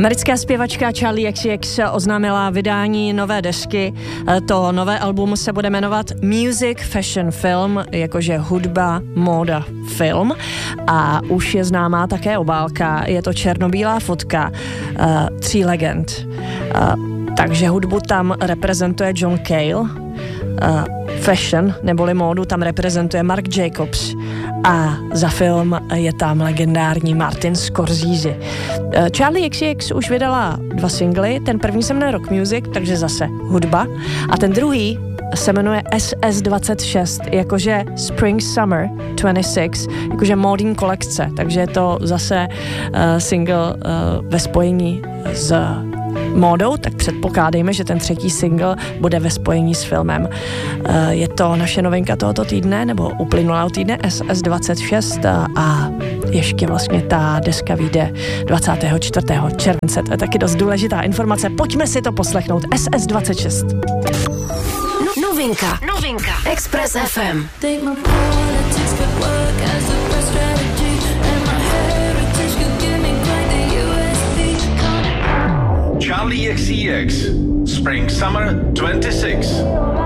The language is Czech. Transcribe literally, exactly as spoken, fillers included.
Americká zpěvačka Charli X C X oznámila vydání nové desky. To nové album se bude jmenovat Music, Fashion, Film, jakože hudba, móda, film. A už je známá také obálka. Je to černobílá fotka uh, tří legend. Uh, takže hudbu tam reprezentuje John Cale. Uh, fashion, neboli módu, tam reprezentuje Marc Jacobs a za film je tam legendární Martin Scorsese. Charli X C X už vydala dva singly, ten první se jmenuje Rock Music, takže zase hudba, a ten druhý se jmenuje S S dvacet šest, jakože Spring Summer dvacet šest, jakože módní kolekce, takže je to zase uh, single uh, ve spojení s módou, tak předpokládejme, že ten třetí single bude ve spojení s filmem. Je to naše novinka tohoto týdne, nebo uplynulého týdne, S S dvacet šest, a ještě vlastně ta deska vyjde dvacátého čtvrtého července. To je taky dost důležitá informace. Pojďme si to poslechnout. S S dvacet šest. Novinka. Novinka. Express F M. Charli X C X, Spring Summer dvacet šest.